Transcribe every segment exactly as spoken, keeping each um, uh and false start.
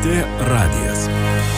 T radijas.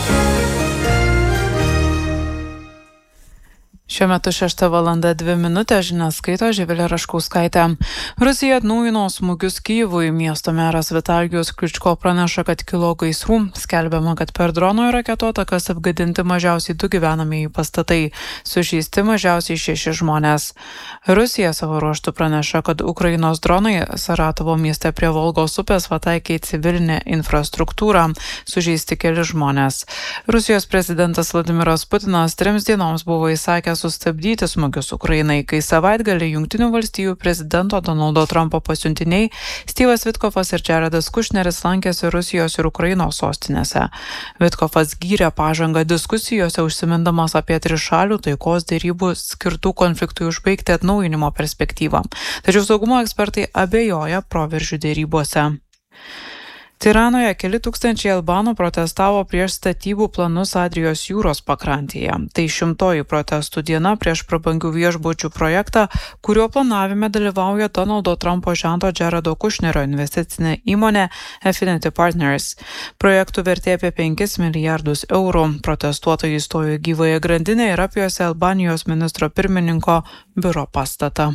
Šiuo metu šešta valanda dvi minutės, žinias skaito Živilė Raškauskaitė. Rusija atnaujino smūgius Kyjivui. Miesto meras Vitalijus Kličko praneša, kad kilo gaisrų. Skelbiama, kad per drono ir raketų atakas apgadinti mažiausiai du gyvenamieji pastatai. Sužeisti mažiausiai šeši žmonės. Rusija savo ruožtu praneša, kad Ukrainos dronai Saratovo mieste prie Volgos upės pataikė į civilinę infrastruktūrą. Sužeisti keli žmonės. Rusijos prezidentas Vladimiras Putinas trims dienoms buvo įsakęs sustabdyti smūgius Ukrainai, kai savaitgalį Jungtinių valstijų prezidento Donaldo Trumpo pasiuntiniai Styvas Vitkofas ir Jaredas Kušneris lankėsi Rusijos ir Ukrainos sostinėse. Vitkofas gyrė pažangą diskusijose, užsimindamas apie trišalių taikos derybų skirtų konfliktui užbaigti atnaujinimo perspektyvą. Tačiau saugumo ekspertai abejoja proveržių derybose. Tiranoje keli tūkstančiai albanų protestavo prieš statybų planus Adrijos jūros pakrantėje. Tai šimtoji protestų diena prieš prabangių viešbučių projektą, kurio planavime dalyvauja Donaldo Trumpo žento Jaredo Kušnerio investicinė įmonė Affinity Partners. Projektų vertė apie penkis milijardus eurų. Protestuotojai stojo į gyvąją grandinę ir apjuosė Albanijos ministro pirmininko biuro pastatą.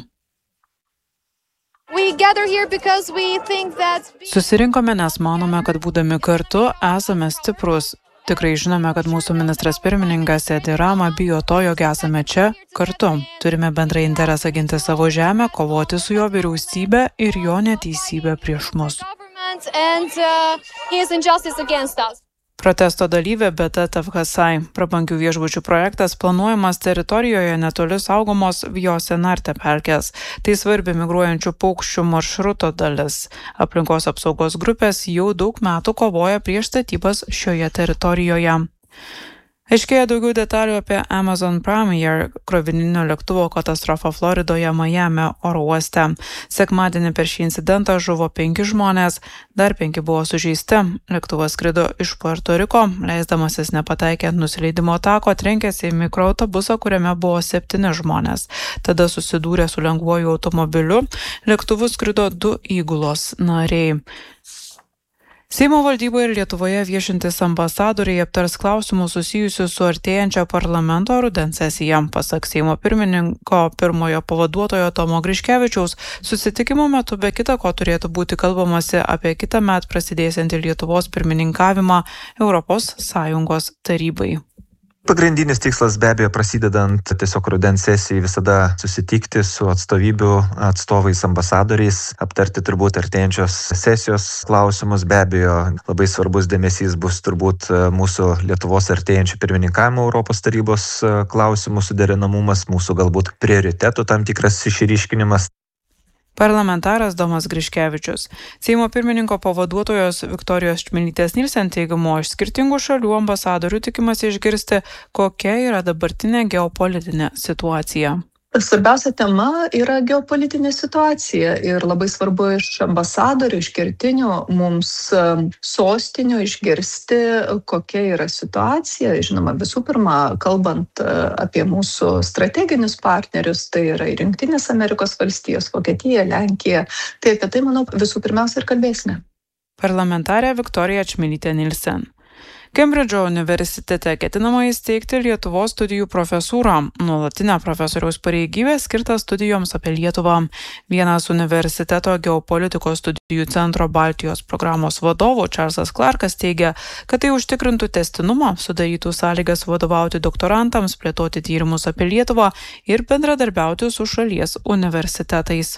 Susirinkome, nes manome, kad būdami kartu esame stiprus. Tikrai žinome, kad mūsų ministras pirmininkas Edi Rama bijo to, jog esame čia kartu. Turime bendrą interesą ginti savo žemę, kovoti su jo vyriausybė ir jo neteisybė prieš mus. Protesto dalyvė Beta Tavkasai. Prabangių viešbučių projektas planuojamas teritorijoje netoli saugomos Vjosenarte pelkės. Tai svarbi migruojančių paukščių maršruto dalis. Aplinkos apsaugos grupės jau daug metų kovoja prieš statybas šioje teritorijoje. Aiškėja daugiau detalių apie Amazon Prime Air krovininio lėktuvo katastrofą Floridoje Majamio oro uoste. Sekmadienį per šį incidentą žuvo penki žmonės, dar penki buvo sužeisti. Lėktuvas skrido iš Puerto Riko, leisdamasis nepataikė ant nusileidimo tako, trenkėsi į mikroautobusą, kuriame buvo septyni žmonės. Tada susidūrė su lengvuoju automobiliu. Lėktuvu skrido du įgulos nariai. Seimo valdyboje ir Lietuvoje viešintis ambasadoriai aptars klausimus susijusius su artėjančia parlamento rudens sesija. Pasak Seimo pirmininko pirmojo pavaduotojo Tomo Griškevičiaus, susitikimo metu be kita ko turėtų būti kalbamasi apie kitąmet prasidėsiantį Lietuvos pirmininkavimą Europos Sąjungos tarybai. Pagrindinis tikslas be abejo prasidedant tiesiog rudens sesijai visada susitikti su atstovybių atstovais, ambasadoriais, aptarti turbūt artėjančios sesijos klausimus. Be abejo labai svarbus dėmesys bus turbūt mūsų Lietuvos artėjančių pirmininkavimo Europos tarybos klausimų suderinamumas, mūsų galbūt prioritetų tam tikras išryškinimas. Parlamentaras Domas Griškevičius. Seimo pirmininko pavaduotojos Viktorijos Čmilytės Nilsen teigimu, iš skirtingų šalių ambasadorių tikimasi išgirsti, kokia yra dabartinė geopolitinė situacija. Svarbiausia tema yra geopolitinė situacija ir labai svarbu iš ambasadorių, iš kertinių mums sostinių išgirsti, kokia yra situacija. Žinoma, visų pirma, kalbant apie mūsų strateginius partnerius, tai yra ir Jungtinės Amerikos valstijos, Vokietija, Lenkija. Tai apie tai, manau, visų pirmiausia ir kalbėsime. Parlamentarė Viktorija Čmilytė Nilsen. Kembridžo universitete ketinama įsteigti Lietuvos studijų profesūrą, nuolatinę profesoriaus pareigybę skirtą studijoms apie Lietuvą. Vienas universiteto geopolitikos studijų centro Baltijos programos vadovų Čarlzas Clarkas teigia, kad tai užtikrintų tęstinumą, sudarytų sąlygas vadovauti doktorantams, plėtoti tyrimus apie Lietuvą ir bendradarbiauti su šalies universitetais.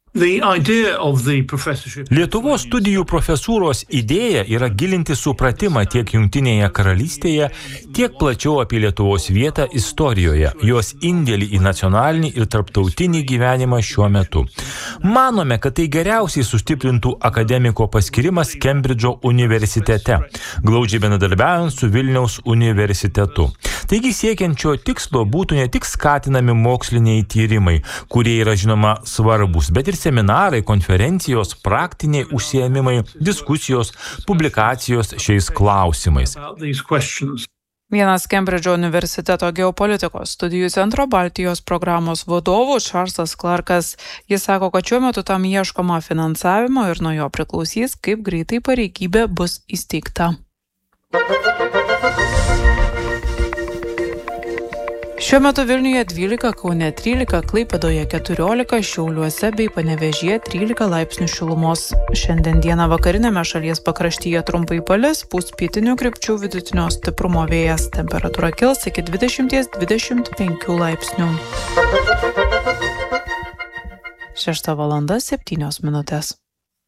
Lietuvos studijų profesūros idėja yra gilinti supratimą tiek Jungtinėje karalystėje, tiek plačiau apie Lietuvos vietą istorijoje, jos indėlį į nacionalinį ir tarptautinį gyvenimą šiuo metu. Manome, kad tai geriausiai sustiprintų akademiko paskirimas Kembridžo universitete, glaudžiai bendradarbiaujant su Vilniaus universitetu. Taigi siekiančio tikslo būtų ne tik skatinami moksliniai tyrimai, kurie yra žinoma svarbus, bet ir seminarai, konferencijos, praktiniai užsiėmimai, diskusijos, publikacijos šiais klausimais. Vienas Kembridžo universiteto geopolitikos studijų centro Baltijos programos vadovų Čarlzas Clarkas. Jis sako, kad šiuo metu tam ieškoma finansavimo ir nuo jo priklausys, kaip greitai pareigybė bus įsteigta. Šiuo metu Vilniuje dvylika, Kaune trylika, Klaipėdoje keturiolika, Šiauliuose bei Panevėžyje trylika laipsnių šilumos. Šiandien dieną vakarinėme šalies pakraštyje trumpai palis, pūs pietinių krypčių vidutinio stiprumo vėjas. Temperatūra kils iki dvidešimt dvidešimt penkių laipsnių. Šešta valanda septynios minutės.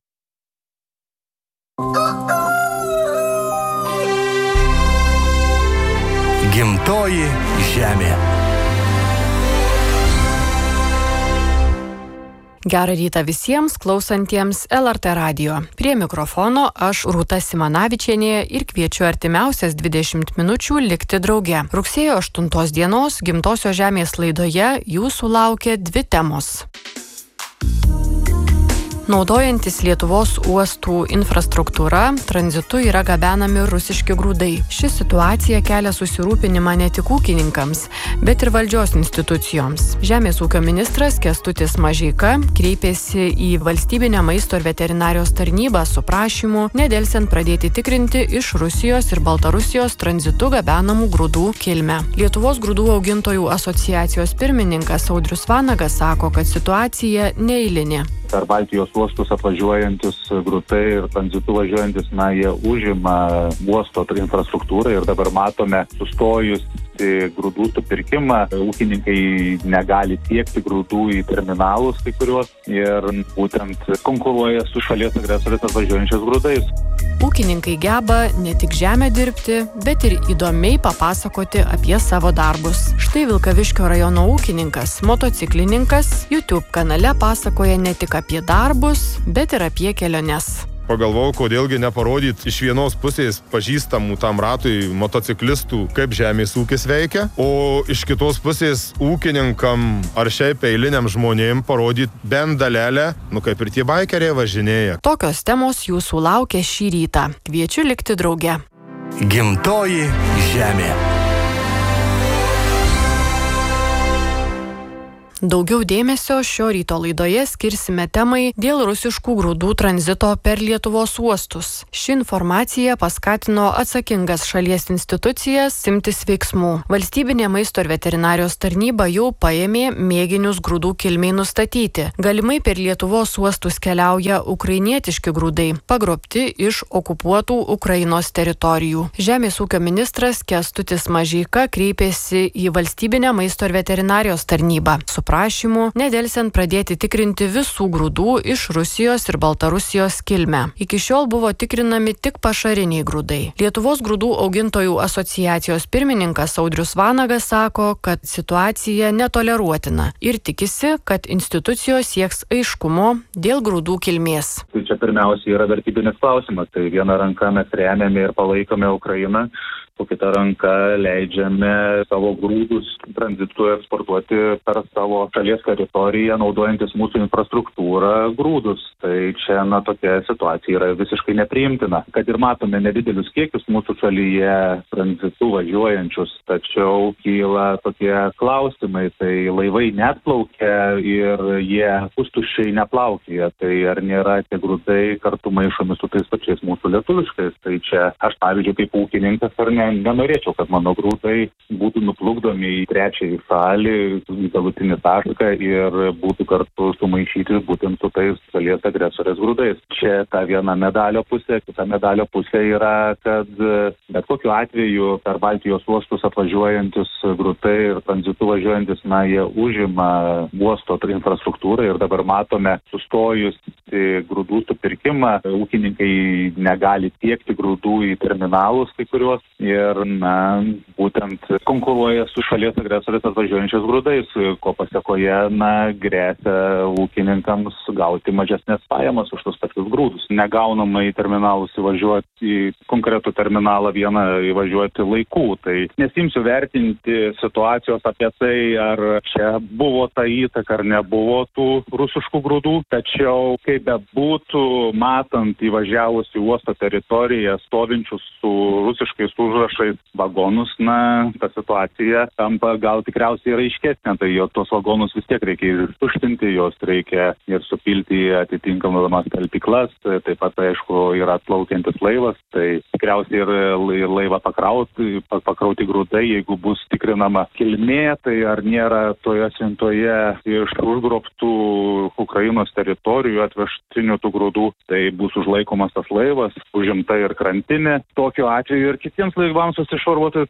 Gimtoji žemė. Gerą rytą visiems klausantiems L R T radijo. Prie mikrofono aš Rūta Simanavičienė ir kviečiu artimiausias dvidešimt minučių likti drauge. Rugsėjo aštuntos dienos Gimtosios žemės laidoje jūsų laukia dvi temos. Naudojantis Lietuvos uostų infrastruktūra, tranzitu yra gabenami rusiški grūdai. Ši situacija kelia susirūpinimą ne tik ūkininkams, bet ir valdžios institucijoms. Žemės ūkio ministras Kęstutis Mažeika kreipėsi į Valstybinę maisto ir veterinarijos tarnybą su prašymu nedelsiant pradėti tikrinti iš Rusijos ir Baltarusijos tranzitu gabenamų grūdų kilmę. Lietuvos grūdų augintojų asociacijos pirmininkas Audrius Vanagas sako, kad situacija neeilinė. Per Baltijos uostus atvažiuojantis grūdai ir tranzitu važiuojantis, na, jie užima uosto infrastruktūrą ir dabar matome sustojus grūdų supirkimą. Ūkininkai negali tiekti grūdų į terminalus kai kuriuos ir būtent konkuruoja su šalies agresorės atvažiuojančiais grūdais. Ūkininkai geba ne tik žemę dirbti, bet ir įdomiai papasakoti apie savo darbus. Štai Vilkaviškio rajono ūkininkas, motociklininkas, YouTube kanale pasakoja ne tik apie darbus, bet ir apie keliones. Pagalvojau, kodėlgi neparodyti iš vienos pusės pažįstamų tam ratui motociklistų, kaip žemės ūkis veikia, o iš kitos pusės ūkininkam ar šiaip eiliniam žmonėm parodyti bent dalelę, nu kaip ir tie baikeriai važinėja. Tokios temos jūsų laukia šį rytą. Kviečiu likti drauge. Gimtoji žemė. Daugiau dėmesio šio ryto laidoje skirsime temai dėl rusiškų grūdų tranzito per Lietuvos uostus. Ši informacija paskatino atsakingas šalies institucijas imtis veiksmų. Valstybinė maisto ir veterinarijos tarnyba jau paėmė mėginius grūdų kilmei nustatyti. Galimai per Lietuvos uostus keliauja ukrainietiški grūdai, pagrobti iš okupuotų Ukrainos teritorijų. Žemės ūkio ministras Kęstutis Mažeika kreipėsi į Valstybinę maisto ir veterinarijos tarnybą su prašymu nedelsiant pradėti tikrinti visų grūdų iš Rusijos ir Baltarusijos kilmę. Iki šiol buvo tikrinami tik pašariniai grūdai. Lietuvos grūdų augintojų asociacijos pirmininkas Audrius Vanagas sako, kad situacija netoleruotina ir tikisi, kad institucijos sieks aiškumo dėl grūdų kilmės. Tai čia pirmiausia yra vertybinis klausimas. Tai viena ranka mes remiame ir palaikome Ukrainą, o kita ranka leidžiame savo grūdus tranzitu eksportuoti per savo šalies teritoriją, naudojantis mūsų infrastruktūrą grūdus. Tai čia, na, tokia situacija yra visiškai nepriimtina. Kad ir matome nedidelius kiekius mūsų šalyje tranzitu važiuojančius, tačiau kyla tokie klausimai, tai laivai neatplaukia ir jie pustuščiai neplaukioja. Tai ar nėra tie grūdai kartu maišomi su tais pačiais mūsų lietuviškais? Tai čia aš, pavyzdžiui, kaip ūkininkas ar ne, nenorėčiau, kad mano grūdai būtų nuplukdomi į trečiąjį šalį, į galutinį tašką ir būtų kartu sumaišyti būtent su tais šalies agresorės grūdais. Čia ta viena medalio pusė, kita medalio pusė yra, kad bet kokiu atveju per Baltijos uostus atvažiuojantis grūdai ir tranzitu važiuojantis, na, jie užima uosto infrastruktūrą ir dabar matome sustojus grūdų supirkimą, ūkininkai negali tiekti grūdų į terminalus kai kuriuos ir, na, būtent konkuruoja su šalies agresorės atvažiuojančiais grūdais, ko pasiekoje, na, grėsia ūkininkams gauti mažesnės pajamas už tos pačius grūdus. Negaunama į terminalus įvažiuoti, į konkretų terminalą vieną įvažiuoti laikų. Tai nesimsiu vertinti situacijos apie tai, ar čia buvo ta įtaka, ar nebuvo tų rusiškų grūdų, tačiau kaip bebūtų, matant įvažiavus į uosto teritoriją stovinčius su rusiškais užrašais užrašais vagonus, na, ta situacija tampa gal tikriausiai ir aiškesnė, tai jo tos vagonus vis tiek reikia ir tuštinti, jos reikia ir supilti į atitinkamas talpyklas, taip pat, aišku, yra atplaukiantis laivas, tai tikriausiai ir laivą pakrauti, pakrauti grūdai, jeigu bus tikrinama kilmė, tai ar nėra toje siuntoje iš užgrobtų Ukrainos teritorijų atvežtinių tų grūdų, tai bus užlaikomas tas laivas, užimta ir krantinė. Tokiu atveju ir kitiems laivams susišvartuoti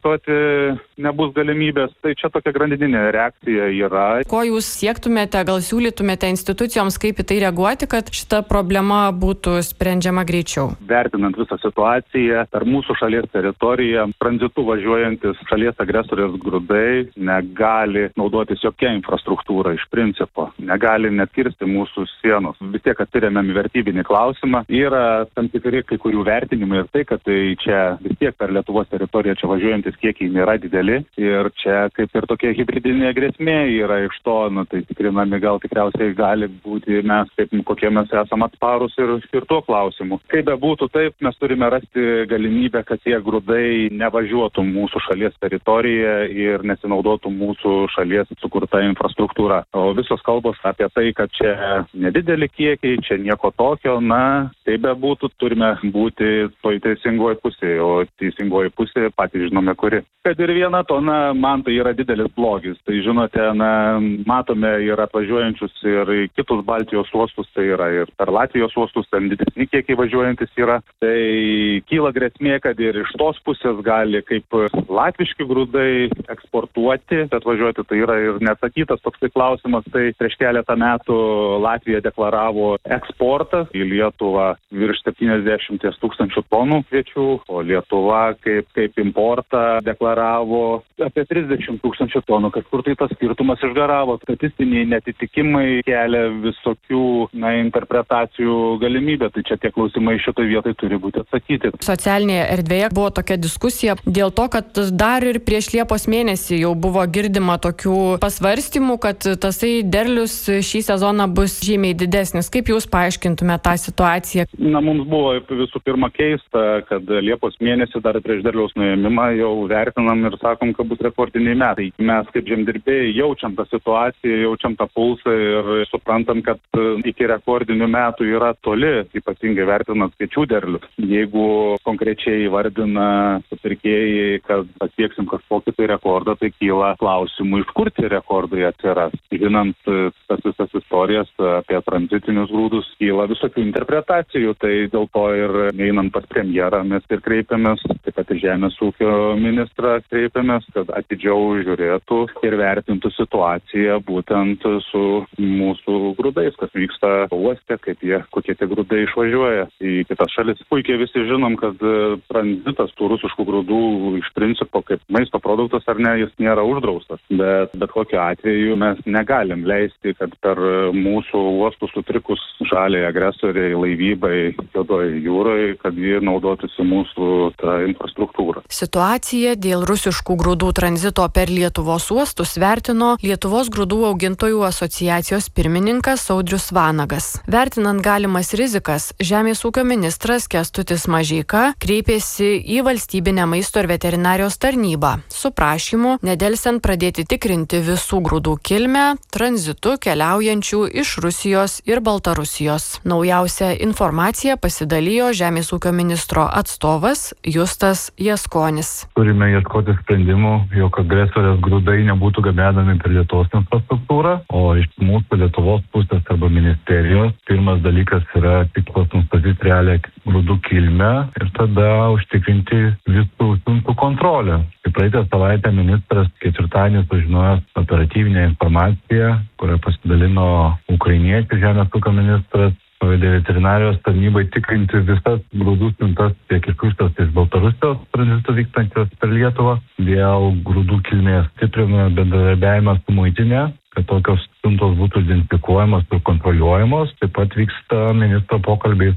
nebus galimybės. Tai čia tokia grandininė reakcija yra. Ko jūs siektumėte, gal siūlytumėte institucijoms, kaip į tai reaguoti, kad šita problema būtų sprendžiama greičiau? Vertinant visą situaciją, per mūsų šalies teritoriją tranzitu važiuojantis šalies agresorės grūdai negali naudotis jokia infrastruktūra iš principo. Negali net kirsti mūsų sienos. Vis tiek atsiremiam į vertybinį klausimą. Yra tam tikri kai kurių vertinimai ir tai, kad tai čia vis tiek per Lietuvos teritoriją čia važiuojantis kiekiai nėra dideli ir čia kaip ir tokia hibridinė grėsmė yra iš to, nu, tai tikrinami gal tikriausiai gali būti mes, kaip kokie mes esam atsparus ir, ir tuo klausimu. Kaip bebūtų taip, mes turime rasti galimybę, kad tie grūdai nevažiuotų mūsų šalies teritoriją ir nesinaudotų mūsų šalies sukurta infrastruktūra. O visos kalbos apie tai, kad čia nedideli kiekiai, čia nieko tokio, na, taip bebūtų, turime būti toj teisingoje pusėje, o teisingoje pusėje patys žinome kuri. Kad ir viena tona man tai yra didelis blogis. Tai žinote, na, matome ir atvažiuojančius ir kitus Baltijos uostus, tai yra ir per Latvijos uostus, ten didesni kiekiai važiuojantis yra. Tai kyla grėsmė, kad ir iš tos pusės gali kaip latviški grūdai eksportuoti, atvažiuoti, tai yra ir neatsakytas toksai klausimas. Tai prieš keletą metų Latvija deklaravo eksportą į Lietuvą virš septyniasdešimt tūkstančių tonų kviečių, o Lietuva kaip, kaip importą deklaravo apie trisdešimt tūkstančių tonų. Kažkur tai tas skirtumas išgaravo. Statistiniai netitikimai kelia visokių, na, interpretacijų galimybę. Tai čia tie klausimai šitoje vietoje turi būti atsakyti. Socialinėje erdvėje buvo tokia diskusija dėl to, kad dar ir prieš Liepos mėnesį jau buvo girdima tokių pasvarstymų, kad tasai derlius šį sezoną bus žymiai didesnis. Kaip jūs paaiškintumėte tą situaciją? Na, mums buvo visų pirma keista, kad Liepos mėnesį dar prieš derliaus nuėmimą jau vertinam ir sakom, kad bus rekordiniai metai. Mes kaip žemdirbėjai jaučiam tą situaciją, jaučiam tą pulsą ir suprantam, kad iki rekordinių metų yra toli, ypatingai vertinant kviečių derlius. Jeigu konkrečiai įvardina supirkėjai, kad pasieksim kažkokį tai rekordą, tai kyla klausimų, iš kur tie rekordai atsiras. Žinant tas visas istorijas apie tranzitinius grūdus, kyla visokių interpretacijų, tai dėl to ir einant pas premjerą mes ir kreipiamės, taip pat ir Žemės ūkio ministrą kreipiamės, kad atidžiau žiūrėtų ir vertintų situaciją būtent su mūsų grūdais, kas vyksta uoste, kaip jie, kokie tie grūdai išvažiuoja į kitas šalis. Puikiai visi žinom, kad tranzitas tų rusiškų grūdų iš principo kaip maisto produktas ar ne, jis nėra uždraustas, bet bet kokiu atveju mes negalim leisti, kad per mūsų uostus sutrikus šaliai agresoriai laivybai Juodojoje jūroje, kad jie naudotųsi mūsų tą infrastruktūrą. Situacija dėl rusiškų grūdų tranzito per Lietuvos uostus vertino Lietuvos grūdų augintojų asociacijos pirmininkas Audrius Vanagas. Vertinant galimas rizikas, Žemės ūkio ministras Kęstutis Mažeika kreipėsi į Valstybinę maisto ir veterinarijos tarnybą su prašymu nedelsiant pradėti tikrinti visų grūdų kilmę tranzitu keliaujančių iš Rusijos ir Baltarusijos. Naujausia informacija pasidalijo Žemės ūkio ministro atstovas Justas Jaskonis. Turime ieškoti sprendimų, jog agresorės grūdai nebūtų gabenami per Lietuvos infrastruktūrą, o iš mūsų Lietuvos pusės arba ministerijos pirmas dalykas yra tikslas nustatyti realią grūdų kilmę ir tada užtikrinti visų siuntų kontrolę. Kaip praeitą savaitę ministras ketvirtadienį sužinojęs operatyvinę informaciją, kurią pasidalino ukrainiečių Žemės ūkio ministras, pavedė veterinarijos tarnybai tikrinti visas grūdų siuntas tiek iš Rusijos, tiek iš Baltarusijos tranzitu vykstančios per Lietuvą dėl grūdų kilmės. Stipriname bendradarbiavimą su muitinė, kad tokios siuntos būtų identifikuojamos ir kontroliuojamos. Taip pat vyksta ministro pokalbiai su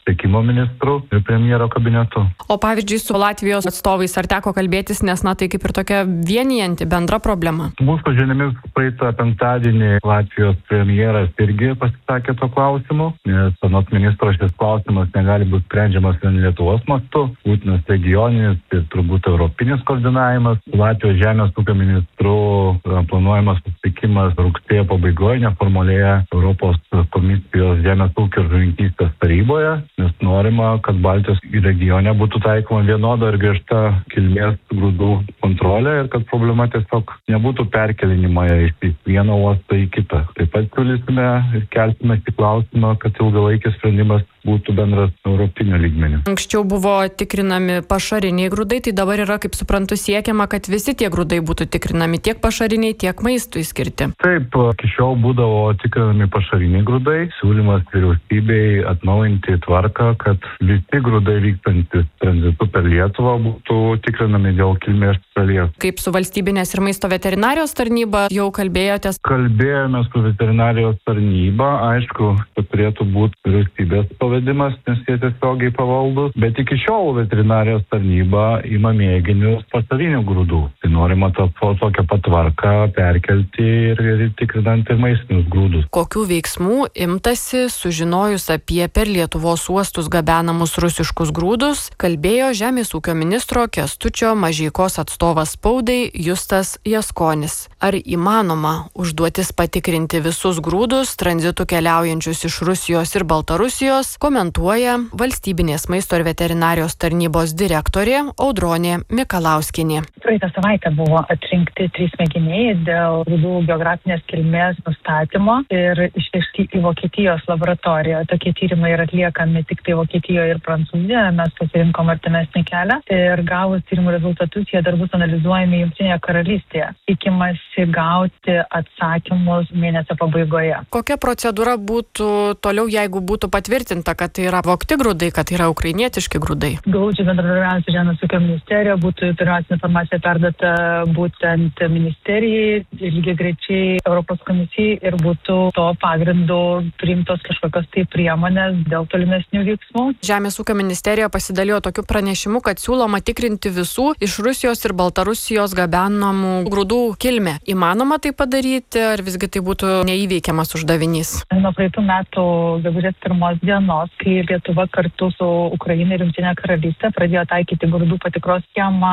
susisiekimo ministru ir premjero kabinetu. O pavyzdžiui, su Latvijos atstovais ar teko kalbėtis, nes na tai kaip ir tokia vienijanti bendra problema? Mūsų žiniomis praeitą penktadienį Latvijos premjeras irgi pasisakė to klausimu, nes anot ministro šis klausimas negali būti sprendžiamas vien Lietuvos mastu, būtinas regioninis ir turbūt europinis koordinavimas. Latvijos žemės ūkio ministru planuojamas susitikimas rugsėjo pabaigoje neformalėje Europos komisijos žemės ūkio ir žuvininkystės taryboje, nes norima, kad Baltijos regione būtų taikoma vienoda ir griežta kilmės grūdų kontrolė ir kad problema tiesiog nebūtų perkelinima iš vieno uosto į kitą. Taip pat siūlysime ir kelsime šį klausimą, kad ilgalaikis sprendimas būtų bendras europinio lygmenio. Anksčiau buvo tikrinami pašariniai grūdai, tai dabar yra, kaip suprantu, siekiama, kad visi tie grūdai būtų tikrinami, tiek pašariniai, tiek maistui skirti. Taip, iki šiol būdavo tikrinami pašariniai grūdai. Siūlymas vyriausybei atnaujinti tvarką, kad visi grūdai vykstantis tranzitu per Lietuvą būtų tikrinami dėl kilmės šalies. Kaip su valstybinės ir maisto veterinarijos tarnyba jau kalbėjotės? Kalbėjome su veterinarijos tarnyba, aišku, kad turėtų būti vyriausybės pavedimas, nes jie tiesiogiai pavaldus, bet iki šiol veterinarijos tarnyba ima mėginius pasarinių grūdų. Tai norima to, tokią patvarką perkelti ir, ir tikrinant ir maistinius grūdus. Kokių veiksmų imtasi sužinojus apie per Lietuvos uostus gabenamus rusiškus grūdus, kalbėjo Žemės ūkio ministro Kęstučio Mažeikos atstovas spaudai Justas Jaskonis. Ar įmanoma užduotis patikrinti visus grūdus tranzitu keliaujančius iš Rusijos ir Baltarusijos, komentuoja valstybinės maisto ir veterinarijos tarnybos direktorė Audronė Mikalauskienė. Praeitą savaitę buvo atrinkti trys mėginiai dėl grūdų geografinės kilmės nustatymo ir išvežti į Vokietijos laboratoriją. Tokie tyrimai yra atliekami tik tai Vokietijoje ir Prancūzijoje. Mes pasirinkom artimesnį kelią ir gavus tyrimų rezultatus jie dar bus analizuojami Jungtinėje karalystėje. Tikimasi gauti atsakymus mėnesio pabaigoje. Kokia procedūra būtų toliau, jeigu būtų patvirtinta, kad tai yra vogti grūdai, kad tai yra ukrainietiški grūdai? Glaudžiai bendradarbiaujant su Žemės ūkio ministerija būtų pirmiausia informacija perduota būtent ministerijai, lygiai greičiai Europos komisijai ir būtų to pagrindu priimtos kažkokios tai priemonės dėl tolimesnių veiksmų. Žemės ūkio ministerija pasidalijo tokiu pranešimu, kad siūloma tikrinti visų iš Rusijos ir Baltarusijos gabenamų grūdų kilmę. Įmanoma tai padaryti, ar visgi tai būtų neįveikiamas uždavinys? Nuo praeitų metų gegužės pirmos dienos, kai Lietuva kartu su Ukraina ir Jungtinė karalystė pradėjo taikyti grūdų patikros schemą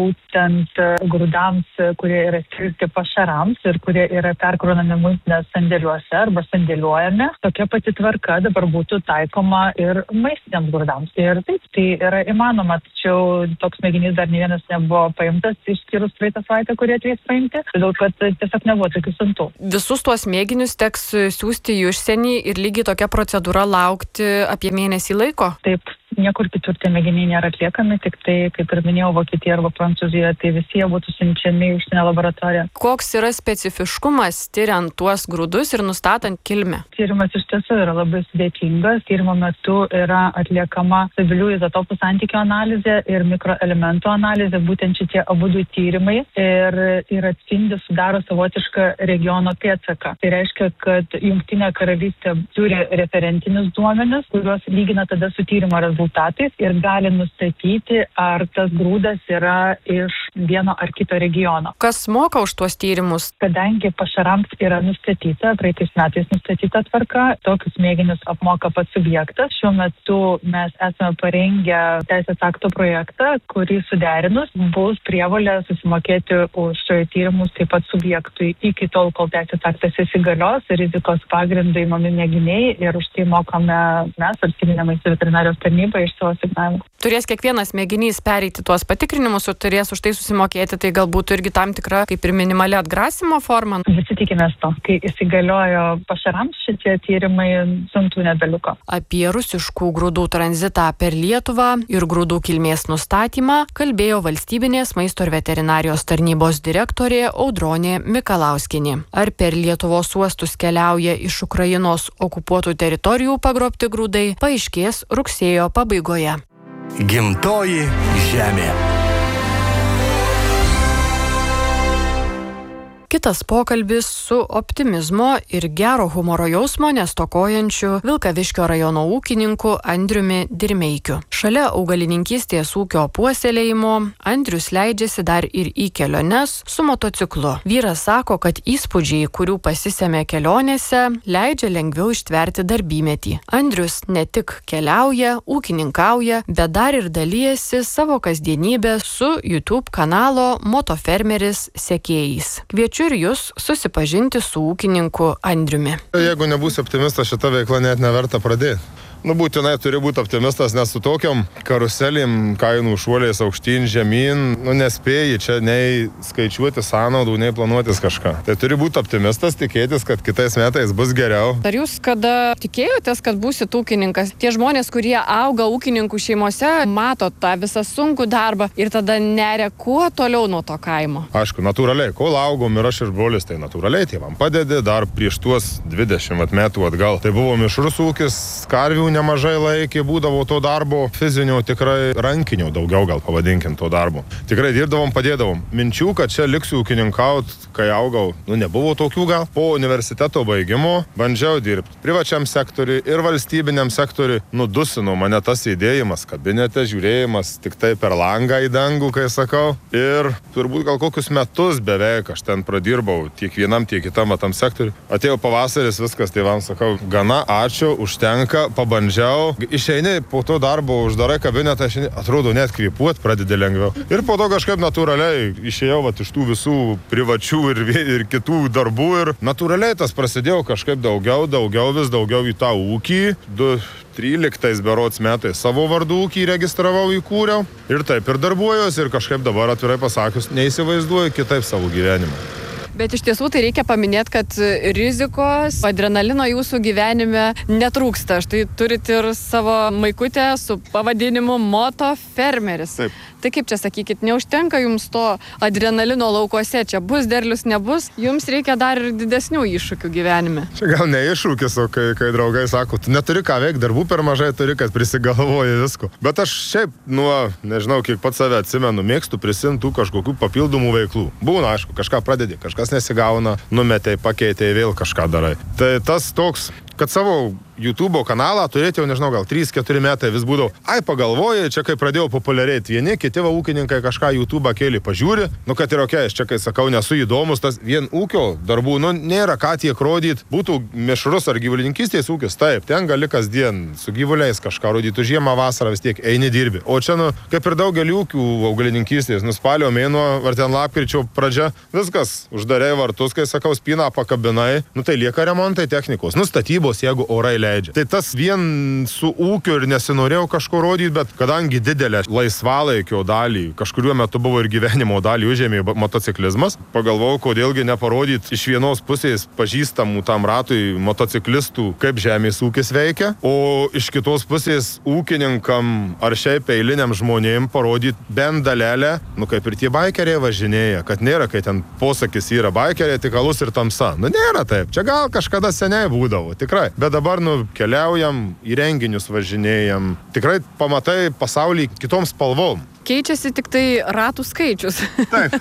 būtent grūdams, kurie yra skirti pašarams ir kurie yra perkraunami muitinės sandėliuose arba sandėliuojami. Tokia pati tvarka dabar būtų taikoma ir maistiniams grūdams. Ir taip, tai yra įmanoma, tačiau toks mėginys dar ne vienas nebuvo paimtas, išskyrus praeitą savaitę, kurie atvės paimti, todėl kad tiesiog nebuvo tokių siuntų. Visus tuos mėginius teks siūsti į užsienį ir lygiai tokia procedūra laukti apie mėnesį laiko? Taip. Niekur kitur tie mėginiai nėra atliekami, tik tai, kaip ir minėjau, Vokietija arba Prancūzija, tai visi jie būtų siunčiami į užsienio laboratoriją. Koks yra specifiškumas tyriant tuos grūdus ir nustatant kilmę? Tyrimas iš tiesų yra labai sudėtingas. Tyrimo metu yra atliekama stabilių izotopų santykio analizė ir mikroelementų analizė, būtent šitie abudu tyrimai ir, ir atspindi, sudaro savotišką regiono pėdsaką. Tai reiškia, kad Jungtinė karalystė turi referentinius duomenis, kuriuos lygina tada su tyrimo rezultatais. Ir gali nustatyti, ar tas grūdas yra iš vieno ar kito regiono. Kas moka už tuos tyrimus? Kadangi pašarams yra nustatyta, praeitais metais nustatyta tvarka, tokius mėginius apmoka pats subjektas. Šiuo metu mes esame parengę teisės akto projektą, kurį suderinus bus prievolė susimokėti už tyrimus taip pat subjektui iki tol, kol teisės aktas įsigalios, rizikos pagrindai įmami mėginiai ir už tai mokame mes, valstybinė maisto veterinarijos tarnyba, iš savo signavimų. Turės kiekvienas mėginys pereiti tuos patikrinimus ir turės už tai susimokėti, tai galbūt irgi tam tikra kaip ir minimali atgrasimo forma. Visi tikimės to. Kai įsigaliojo pašarams šitie tyrimai, siuntų nebeliko. Apie rusiškų grūdų tranzitą per Lietuvą ir grūdų kilmės nustatymą kalbėjo valstybinės maisto ir veterinarijos tarnybos direktorė Audronė Mikalauskienė. Ar per Lietuvos uostus keliauja iš Ukrainos okupuotų teritorijų pagrobti grūdai, paaiškės rugsėjo pabaigoje. Gimtoji žemė. Kitas pokalbis su optimizmo ir gero humoro jausmo nestokojančiu Vilkaviškio rajono ūkininku Andriumi Dirmeikiu. Šalia augalininkystės ūkio puoselėjimo Andrius leidžiasi dar ir į keliones su motociklu. Vyras sako, kad įspūdžiai, kurių pasisėmė kelionėse, leidžia lengviau ištverti darbymetį. Andrius ne tik keliauja, ūkininkauja, bet dar ir dalyjasi savo kasdienybę su YouTube kanalo Motofermeris sekėjais. Kviečiu ir jūs susipažinti su ūkininku Andriumi. Jeigu nebūsi optimistas, šita veikla net neverta pradėti. Nu, būtinai turi būti optimistas, nes su tokiam karuselėm, kainų šuoliais aukštyn, žemyn, nu, nespėji čia nei skaičiuoti sąnaudų, nei planuotis kažką. Tai turi būti optimistas, tikėtis, kad kitais metais bus geriau. Ar jūs kada tikėjotės, kad būsit ūkininkas? Tie žmonės, kurie auga ūkininkų šeimose, mato tą visą sunkų darbą ir tada neria kuo toliau nuo to kaimo. Aišku, natūraliai, kol augom ir aš ir brolis, tai natūraliai tėvam padedi, dar prieš tuos dvidešimt metų atgal. Tai buvo mišrus ūkis, karvių nemažai laikė, būdavo to darbo fizinio, tikrai rankinio, daugiau gal pavadinkim to darbo. Tikrai dirbdavom, padėdavom. Minčių, kad čia liksiu ūkininkaut, kai augau, nu nebuvo tokių gal. Po universiteto baigimo bandžiau dirbti privačiam sektoriui ir valstybiniam sektoriui. Nudusino mane tas įdėjimas, kabinete žiūrėjimas tik tai per langą į dangų, kai sakau. Ir turbūt gal kokius metus beveik aš ten pradirbau tiek vienam, tiek kitam tam sektoriui. Atėjo pavasaris, viskas, tėvams sakau, gana, ačiū, užtenka, pabandžiau. Išeini po to darbo, uždarai kabinetą, atrodo net kvėpuot pradedi lengviau. Ir po to kažkaip natūraliai išėjau vat, iš tų visų privačių ir, ir kitų darbų ir natūraliai tas prasidėjo kažkaip daugiau, daugiau, vis daugiau į tą ūkį. Du tryliktais berods metais savo vardų ūkį registravau, įkūriau ir taip ir darbuojuosi ir kažkaip dabar atvirai pasakius neįsivaizduoju kitaip savo gyvenimą. Bet iš tiesų tai reikia paminėti, kad rizikos, adrenalino jūsų gyvenime netrūksta. Štai turit ir savo maikutę su pavadinimu Motofermeris. Taip. Tai kaip čia sakykit, neužtenka jums to adrenalino laukuose, čia bus derlius, nebus, jums reikia dar ir didesnių iššūkių gyvenime. Čia gal ne iššūkis, o kai, kai draugai sako, tu neturi ką veikti, darbų per mažai turi, kad prisigalvoji visko. Bet aš šiaip nuo, nežinau, kiek pats save atsimenu, mėgstu prisimtų kažkokių papildomų veiklų. Būna, aišku, kažką pradedi, kažkas nesigauna, numetei, pakeitei, vėl kažką darai. Tai tas toks, kad savo YouTube kanalą turėti jau, nežinau, gal trys keturi metai vis būdavo, ai pagalvoji, čia kai pradėjau populiarėti vieni, kiti va ūkininkai kažką YouTube kėlį pažiūri, nu kad ir okei, aš čia kai sakau, nesu įdomus, tas vien ūkio darbų, nu nėra ką tiek rodyti, būtų mišrus ar gyvulininkystės ūkis, taip, ten gali kasdien su gyvuliais kažką rodyti, žiemą, vasarą vis tiek eini dirbi. O čia, nu, kaip ir daugelį ūkių augalininkystės, nu spalio mėnuo, ar ten lapkričio pradžia, viskas, uždarei vartus, kai sakau, spyną pakabinai, nu tai lieka remontai technikos, nu statybos, jeigu orai leidžia. Tai tas vien su ūkiu ir nesinorėjau kažko rodyti, bet kadangi didelę laisvalaikio dalį, kažkuriuo metu buvo ir gyvenimo dalį užėmė motociklizmas, pagalvojau, kodėlgi neparodyti iš vienos pusės pažįstamų tam ratui motociklistų, kaip žemės ūkis veikia, o iš kitos pusės ūkininkam ar šiaip eiliniam žmonėm parodyti bent dalelę, nu kaip ir tie baikeriai važinėja, kad nėra, kai ten posakis yra baikeriai, tik alus ir tamsa. Nu nėra taip, čia gal kažkada seniai būdavo, tikrai. Bet dabar, nu, keliaujam, į renginius važinėjam. Tikrai pamatai pasaulį kitom spalvom. Keičiasi tik tai ratų skaičius. Taip.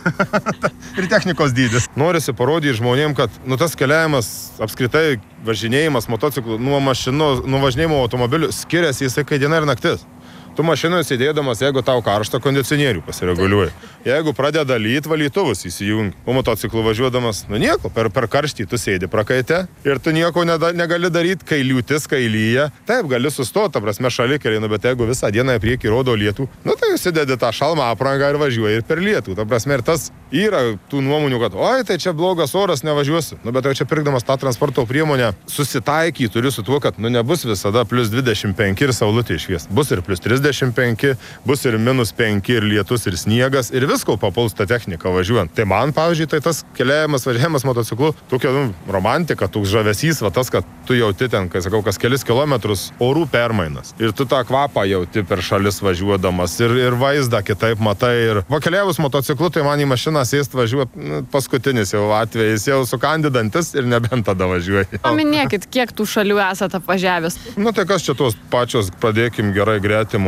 Ir technikos dydis. Norisi parodyti žmonėm, kad nu, tas keliavimas, apskritai važinėjimas motociklu nuo mašinų, nuo važinėjimo automobilių skiriasi jisai kai diena ir naktis. Tu mašinoje sėdėdamas, jeigu tau karštą, kondicionierių pasireguliuoji. Jeigu pradeda lyt, valytuvus įsijungi. O motociklu važiuodamas, nu nieko, per, per karštį tu sėdi prakaite ir tu nieko neda, negali daryti, kai liūtis, kai lyja. Taip, gali sustoti, ta prasme, šalikelį, nu, bet jeigu visą dieną į priekį rodo lietų, nu tai užsidedi tą šalmą aprangą ir važiuoji ir per lietų. Ta prasme, ir tas yra tų nuomonių, kad oi, tai čia blogas oras, nevažiuosiu. Nu, bet jau čia pirkdamas tą transporto priemonę susitaiky turiu su tuo, kad nu nebus visada plus dvidešimt penki ir saulutė išvies. Bus ir plus trisdešimt penki, bus ir minus penki ir lietus ir sniegas ir visko papuls tą techniką važiuojant. Tai man, pavyzdžiui, tai tas keliavimas, važiavimas motociklu, tokia nu, romantika, toks žavesys, va tas, kad tu jauti ten, kai sakau, kas kelis kilometrus orų permainas. Ir tu tą kvapą jauti per šalis važiuodamas ir, ir vaizdą kitaip matai. Ir va keliavus motociklu, tai man į mašiną sėst važiuot, nu, paskutinis jau atvejais, jau sukandidantis ir nebent tada važiuoji. Paminėkit, kiek tų šalių esate apvažiavęs. Nu tai kas čia tos pačios, pradėkim gerai gretimų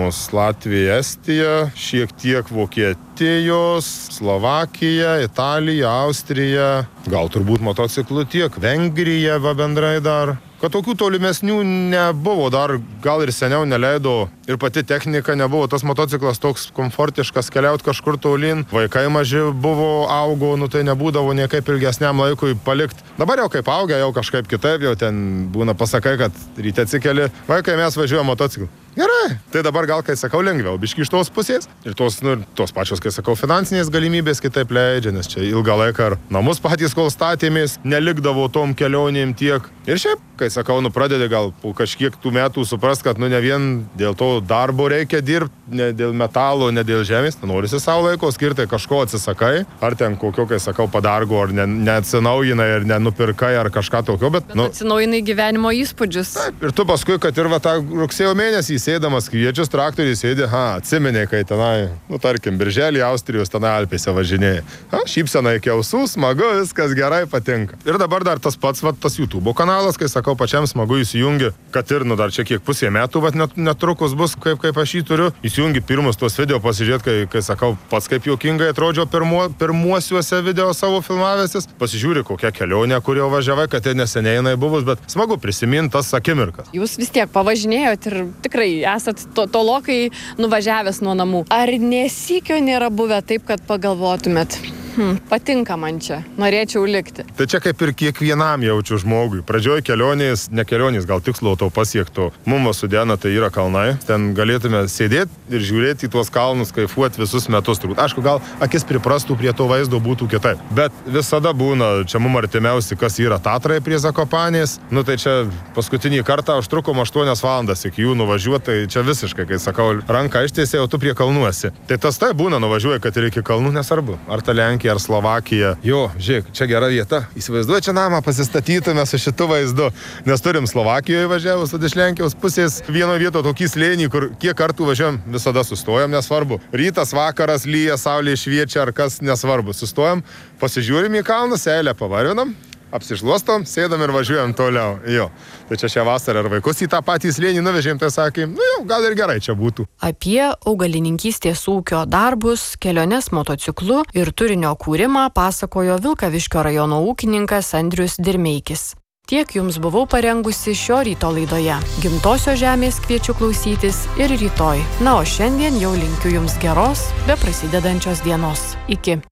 stebimos Latvija, Estija, šiek tiek Vokietijos, Slovakija, Italija, Austrija, gal turbūt motociklų tiek, Vengrija va bendrai dar. Kad tokių tolimesnių nebuvo, dar gal ir seniau neleido ir pati technika nebuvo, tas motociklas toks komfortiškas keliauti kažkur tolyn, vaikai maži buvo, augo, nu tai nebūdavo niekaip ilgesniam laikui palikti. Dabar jau kaip augia, jau kažkaip kitaip, jau ten būna pasakai, kad ryte atsikeli, vaikai mes važiuojam motociklą. Gerai, tai dabar gal, kai sakau, lengviau, biški iš tos pusės. Ir tos, nu, tos pačios, kai sakau, finansinės galimybės kitaip leidžia, nes čia ilgą laiką ar namus patys, kol statėmės, nelikdavo tom kelionėm tiek. Ir šiaip, kai sakau, nu pradedi gal po kažkiek tų metų suprast, kad nu ne vien dėl to darbo reikia dirbti, ne dėl metalo, ne dėl žemės, norisi savo laiko skirti, kažko atsisakai, ar ten kokio, kai sakau, padargo, ar ne, neatsinaujinai, ar nenupirkai, ar kažką tokio, bet... bet nu, atsinaujinai gyvenimo įspūdžius. Taip, ir tu paskui, kad ir va tą rugsėjo mėnesį sėdamas kviečius traktoriui sėdė, ha, atsiminė, kai tenai, nu tarkim, birželį Austrijos tenai Alpėse važinėja. Ha, šypsena iki ausų, smagu, viskas gerai, patinka. Ir dabar dar tas pats, va, tas YouTube kanalas, kai sakau, pačiam smagu įsijungi, kad ir, nu dar čia kiek pusė metų, va, net, netrukus bus, kaip, kaip aš jį turiu, įsijungi pirmus tuos video pasižiūrėti, kai, kai sakau, pats kaip juokingai atrodžio pirmuo, pirmuosiuose video savo filmavęsis, pasižiūri, kokią kelionę, kurio važiavai, kad tai neseniai jinai buvus, bet smagu prisiminti tas akimirkas. Jūs vis tiek pavažinėjot ir tikrai esat to, tolokai nuvažiavęs nuo namų. Ar nesykio nėra buvę taip, kad pagalvotumėt, hm, patinka man čia, norėčiau likti? Tai čia kaip ir kiekvienam jaučiu žmogui. Pradžioj kelionės, ne kelionės, gal tikslo to pasiekto. Mum Sudena tai yra kalnai. Ten galėtume sėdėti ir žiūrėti į tuos kalnus, kaifuoti visus metus. Turbūt, aišku, gal akis priprastų prie to vaizdo būtų kitaip. Bet visada būna, čia mum artimiausi, kas yra Tatrai prie Zakopanės. Nu tai čia paskutinį kartą užtrukom aštuonias valandas iki jų nuvažiuoti. Tai čia visiškai, kai sakau, ranką ištiesė, o tu prie kalnuosi. Tai tas tai būna, nuvažiuoja, kad ir iki kalnų, nesvarbu. Ar ta Lenkija, ar Slovakija. Jo, žiūrėk, čia gera vieta. Įsivaizduoju, čia namą pasistatytume su šitu vaizdu. Nes turim Slovakijoje važiavus, iš Lenkijos pusės vieno vieto tokį slėnį, kur kiek kartų važiuojam, visada sustojam, nesvarbu. Rytas, vakaras, lyja, saulė šviečia, ar kas, nesvarbu. Sustojam, pasižiūrim į kalną, seilę pavarvinam, apsišluostom, sėdam ir važiuojam toliau. Jo. Tai čia šią vasarą ir vaikus į tą patį slėnį nuvežėm, tai sakėm, nu jau, gal ir gerai čia būtų. Apie augalininkystės ūkio darbus, keliones motociklu ir turinio kūrimą pasakojo Vilkaviškio rajono ūkininkas Andrius Dirmeikis. Tiek jums buvau parengusi šio ryto laidoje. Gimtosios žemės kviečiu klausytis ir rytoj. Na, o šiandien jau linkiu jums geros, be prasidedančios dienos. Iki.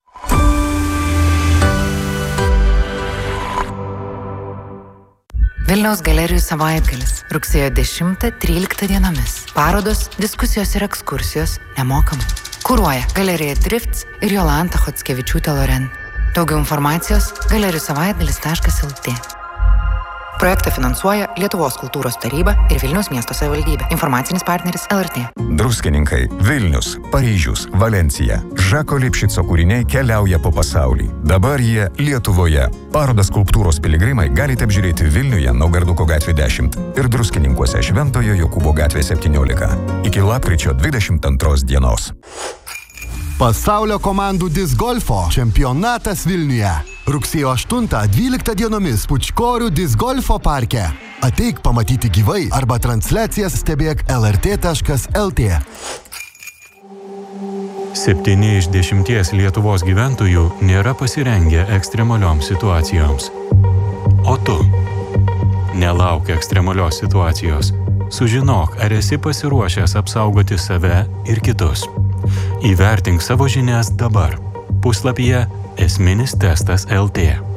Vilniaus galerijų savaitgalis. Rugsėjo dešimtą tryliktą dienomis. Parodos, diskusijos ir ekskursijos nemokamai. Kuruoja Galerija Drifts ir Jolanta Chockevičiūtė Loren. Daugiau informacijos galerijų savaitgalis taškas lt. Projektą finansuoja Lietuvos kultūros taryba ir Vilniaus miesto savivaldybė. Informacinis partneris L R T. Druskininkai, Vilnius, Paryžius, Valencija. Žako Lipšico kūriniai keliauja po pasaulį. Dabar jie Lietuvoje. Parodą Skulptūros piligrimai galite apžiūrėti Vilniuje Naugarduko gatvė dešimt ir Druskininkuose Šventojo Jokūbo gatvė septyniolika. Iki lapkričio dvidešimt antros dienos. Pasaulio komandų disgolfo čempionatas Vilniuje. Rugsėjo aštuntą dvyliktą dienomis Pučkorių disgolfo parke. Ateik pamatyti gyvai arba transliacijas stebėk L R T taškas L T. Septyni iš dešimties Lietuvos gyventojų nėra pasirengę ekstremalioms situacijoms. O tu? Nelauk ekstremalios situacijos. Sužinok, ar esi pasiruošęs apsaugoti save ir kitus. Įvertink savo žinias dabar. Puslapyje esminis testas L T.